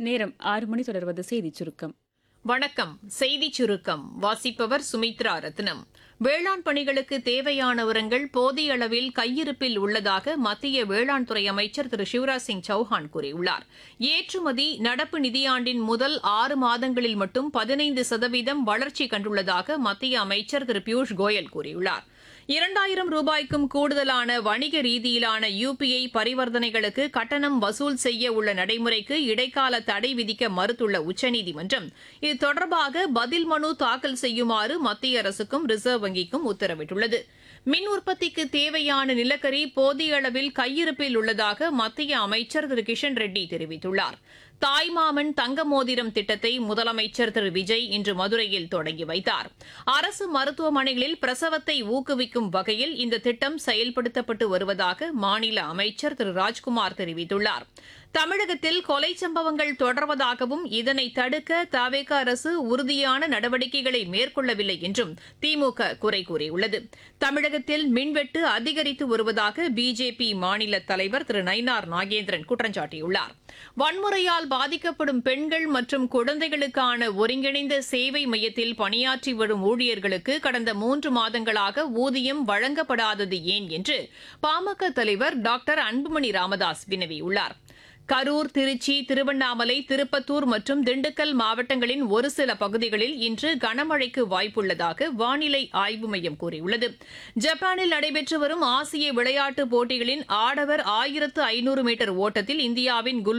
நேரம் 6 மணி தொடர்வது செய்திச் சுருக்கம். வணக்கம். செய்திச் சுருக்கம் வாசிப்பவர் சுமித்ரா ரத்னம். வேளாண் பணிகளுக்கு தேவையான உரங்கள் போதிய அளவில் கையிருப்பில் உள்ளதாக மத்திய வேளாண் துறை அமைச்சர் திரு சிவராஜ் சிங் சௌஹான் கூறியுள்ளார். ஏற்றுமதி நடப்பு நிதியாண்டின் முதல் 6 மாதங்களில் மட்டும் 15% வளர்ச்சி கண்டுள்ளதாக மத்திய அமைச்சர் திரு பியூஷ் கோயல் கூறியுள்ளார். 2000 ரூபாய்க்கும் கூடுதலான வணிக ரீதியிலான UPI பரிவர்த்தனைகளுக்கு கட்டணம் வசூல் செய்ய உள்ள நடைமுறைக்கு இடைக்கால தடை விதிக்க மறுத்துள்ள உச்சநீதிமன்றம் இது தொடர்பாக பதில் மனு தாக்கல் செய்யுமாறு மத்திய அரசுக்கும் ரிசர்வ் வங்கிக்கும் உத்தரவிட்டுள்ளது. மின் உற்பத்திக்கு தேவையான நிலக்கரி போதிய அளவில் கையிருப்பில் உள்ளதாக மத்திய அமைச்சர் திரு கிஷன் ரெட்டி தெரிவித்துள்ளார். தாய்மாமன் தங்க மோதிரம் திட்டத்தை முதலமைச்சர் திரு விஜய் இன்று மதுரையில் தொடங்கி வைத்தார். அரசு மருத்துவமனைகளில் பிரசவத்தை ஊக்குவிக்கும் வகையில் இந்த திட்டம் செயல்படுத்தப்பட்டு வருவதாக மாநில அமைச்சர் திரு ராஜ்குமார் தெரிவித்துள்ளார். தமிழகத்தில் கொலை சம்பவங்கள் தொடர்வதாகவும் இதனை தடுக்க தவேக அரசு உறுதியான நடவடிக்கைகளை மேற்கொள்ளவில்லை என்றும் திமுக குறை கூறியுள்ளது. தமிழகத்தில் மின்வெட்டு அதிகரித்து வருவதாக பிஜேபி மாநில தலைவர் திரு நயினார் நாகேந்திரன் குற்றம் சாட்டியுள்ளார். வன்முறையால் பாதிக்கப்படும் பெண்கள் மற்றும் குழந்தைகளுக்கான ஒருங்கிணைந்த சேவை மையத்தில் பணியாற்றி வரும் ஊழியர்களுக்கு கடந்த 3 மாதங்களாக ஊதியம் வழங்கப்படாதது ஏன் என்று பாமக தலைவர் டாக்டர் அன்புமணி ராமதாஸ் வினவியுள்ளார். கரூர், திருச்சி, திருவண்ணாமலை, திருப்பத்தூர் மற்றும் திண்டுக்கல் மாவட்டங்களின் ஒரு சில பகுதிகளில் இன்று கனமழைக்கு வாய்ப்புள்ளதாக வானிலை ஆய்வு மையம் கூறியுள்ளது. ஜப்பானில் நடைபெற்று வரும் ஆசிய விளையாட்டுப் போட்டிகளின் ஆடவர் 1500 மீட்டர் ஓட்டத்தில் இந்தியாவின்